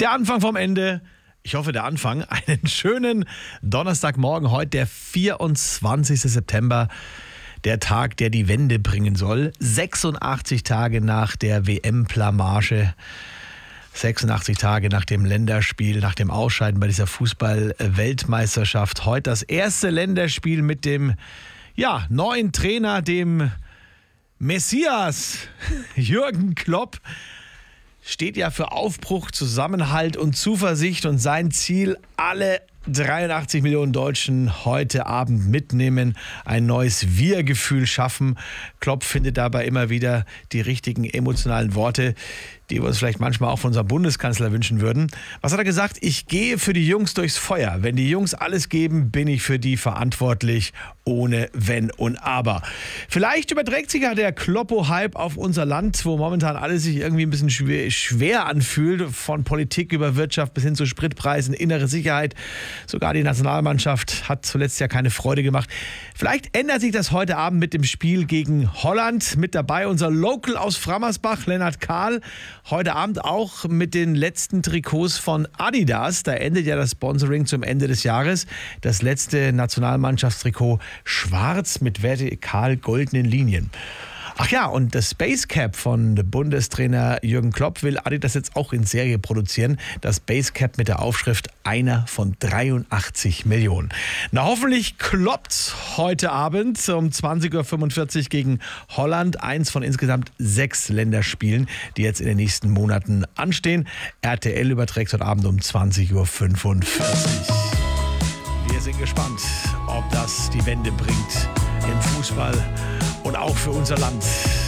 Der Anfang vom Ende. Ich hoffe, der Anfang. Einen schönen Donnerstagmorgen. Heute der 24. September. Der Tag, der die Wende bringen soll. 86 Tage nach der WM-Blamage. 86 Tage nach dem Länderspiel, nach dem Ausscheiden bei dieser Fußball-Weltmeisterschaft. Heute das erste Länderspiel mit dem neuen Trainer, dem Messias Jürgen Klopp. Steht ja für Aufbruch, Zusammenhalt und Zuversicht und sein Ziel, alle 83 Millionen Deutschen heute Abend mitnehmen, ein neues Wir-Gefühl schaffen. Klopp findet dabei immer wieder die richtigen emotionalen Worte, die wir uns vielleicht manchmal auch von unserem Bundeskanzler wünschen würden. Was hat er gesagt? Ich gehe für die Jungs durchs Feuer. Wenn die Jungs alles geben, bin ich für die verantwortlich, ohne Wenn und Aber. Vielleicht überträgt sich ja der Kloppo-Hype auf unser Land, wo momentan alles sich irgendwie ein bisschen schwer anfühlt, von Politik über Wirtschaft bis hin zu Spritpreisen, innere Sicherheit. Sogar die Nationalmannschaft hat zuletzt ja keine Freude gemacht. Vielleicht ändert sich das heute Abend mit dem Spiel gegen Holland. Mit dabei unser Local aus Frammersbach, Lennart Kahl. Heute Abend auch mit den letzten Trikots von Adidas. Da endet ja das Sponsoring zum Ende des Jahres. Das letzte Nationalmannschaftstrikot schwarz mit vertikal goldenen Linien. Ach ja, und das Basecap von Bundestrainer Jürgen Klopp will Adidas jetzt auch in Serie produzieren. Das Basecap mit der Aufschrift einer von 83 Millionen. Na, hoffentlich kloppt's heute Abend um 20.45 Uhr gegen Holland. Eins von insgesamt 6 Länderspielen, die jetzt in den nächsten Monaten anstehen. RTL überträgt heute Abend um 20.45 Uhr. Wir sind gespannt, ob das die Wende bringt im Fußball und auch für unser Land.